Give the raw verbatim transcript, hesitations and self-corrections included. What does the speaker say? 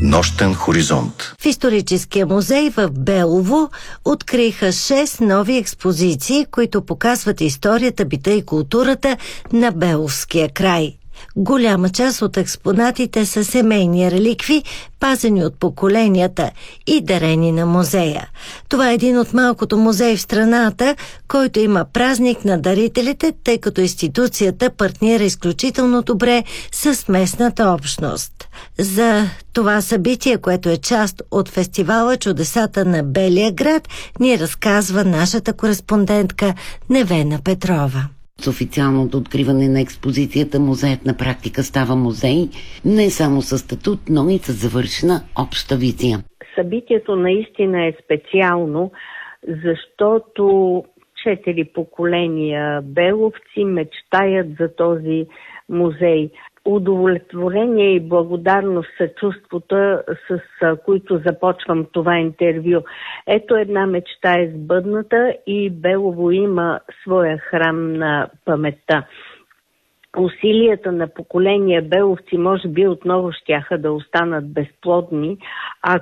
Нощен хоризонт. В историческия музей в Белово откриха шест нови експозиции, които показват историята, бита и културата на Беловския край. Голяма част от експонатите са семейни реликви, пазени от поколенията и дарени на музея. Това е един от малкото музеи в страната, който има празник на дарителите, тъй като институцията партнира изключително добре с местната общност. За това събитие, което е част от фестивала Чудесата на Белия град, ни разказва нашата кореспондентка Невена Петрова. С официалното откриване на експозицията музеят на практика става музей не само със статут, но и с завършена обща визия. Събитието наистина е специално, защото четири поколения беловци мечтаят за този музей. Удовлетворение и благодарност са чувствата, с които започвам това интервю. Ето една мечта е сбъдната и Белово има своя храм на паметта. Усилията на поколения беловци може би отново щяха да останат безплодни,